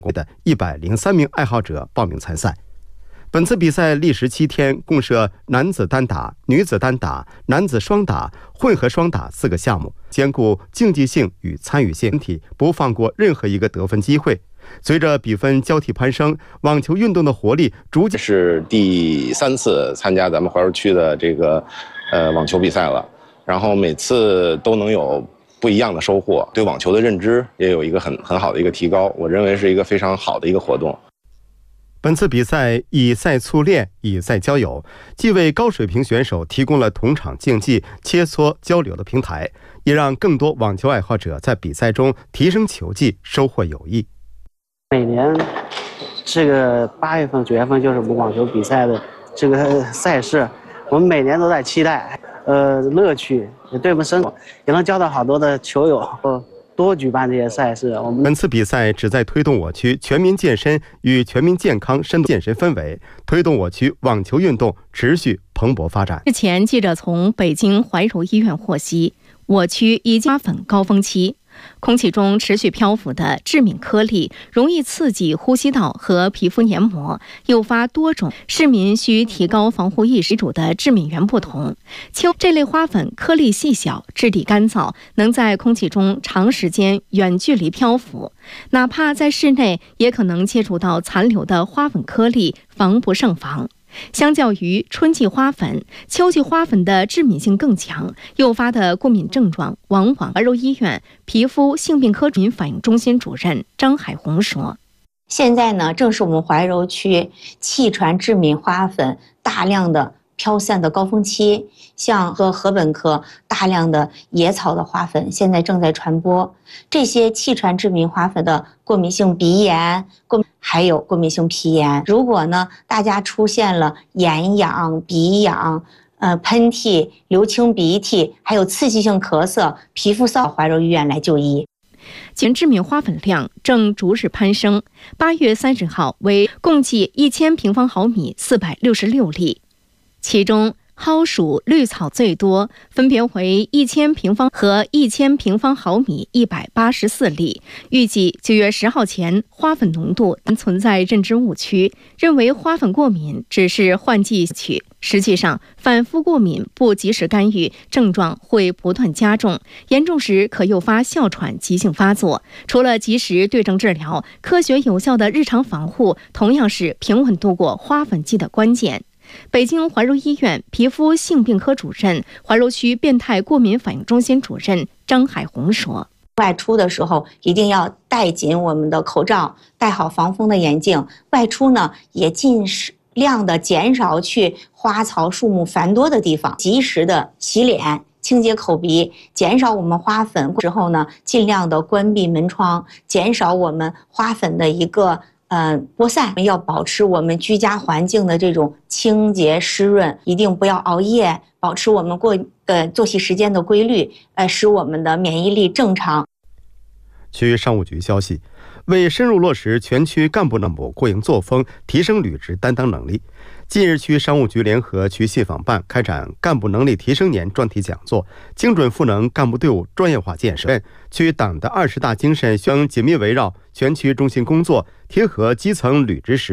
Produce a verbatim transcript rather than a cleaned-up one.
的一百零三名爱好者报名参赛。本次比赛历时七天，共设男子单打、女子单打、男子双打、混合双打四个项目，兼顾竞技性与参与性，不放过任何一个得分机会。随着比分交替攀升，网球运动的活力逐渐是第三次参加咱们怀柔区的这个呃网球比赛了，然后每次都能有不一样的收获，对网球的认知也有一个很很好的一个提高，我认为是一个非常好的一个活动。 本次比赛以赛促练，以赛交友，既为高水平选手提供了同场竞技、切磋交流的平台，也让更多网球爱好者在比赛中提升球技，收获友谊。 每年这个八月份、九月份就是我们网球比赛的这个赛事，我们每年都在期待，呃，乐趣也对我们生活也能交到好多的球友。呃多举办这些赛事。我们本次比赛旨在推动我区全民健身与全民健康深度健身氛围，推动我区网球运动持续蓬勃发展。 日前，记者从北京怀柔医院获悉，我区已经花粉高峰期。空气中持续漂浮的致敏颗粒容易刺激呼吸道和皮肤黏膜，诱发多种市民需提高防护意识主的致敏源不同。秋这类花粉颗粒细小，质地干燥，能在空气中长时间远距离漂浮，哪怕在室内也可能接触到残留的花粉颗粒，防不胜防。相较于春季花粉，秋季花粉的致敏性更强，诱发的过敏症状往往。怀柔医院皮肤性病科过敏反应中心主任张海红说：“ 现在呢，正是我们怀柔区气传致敏花粉大量的飘散的高峰期，像和禾本科大量的野草的花粉现在正在传播。这些气传致敏花粉的过敏性鼻炎，过还有过敏性皮炎。如果呢，大家出现了眼痒、鼻痒、呃喷嚏、流清鼻涕，还有刺激性咳嗽、皮肤瘙，怀柔医院来就医。” 前致敏花粉量正逐日攀升，八月三十号为共计一千平方毫米四百六十六例，其中蒿属绿草最多，分别为一千平方和一千平方毫米一百八十四例。预计九月十号前，花粉浓度存在认知误区，认为花粉过敏只是换季期。实际上，反复过敏不及时干预，症状会不断加重，严重时可诱发哮喘急性发作。除了及时对症治疗，科学有效的日常防护同样是平稳度过花粉季的关键。北京怀柔医院皮肤性病科主任、怀柔区变态过敏反应中心主任张海红说：“ 外出的时候一定要戴紧我们的口罩，戴好防风的眼镜。外出呢，也尽量的减少去花草树木繁多的地方，及时的洗脸、清洁口鼻，减少我们花粉之后呢，尽量的关闭门窗，减少我们花粉的一个。”呃，播散要保持我们居家环境的这种清洁湿润，一定不要熬夜，保持我们过呃作息时间的规律，呃，使我们的免疫力正常。 区商务局消息，为深入落实全区干部干部过硬作风，提升履职担当能力，近日区商务局联合区信访办开展干部能力提升年专题讲座，精准赋能干部队伍专业化建设。区党的二十大精神将紧密围绕全区中心工作，贴合基层履职实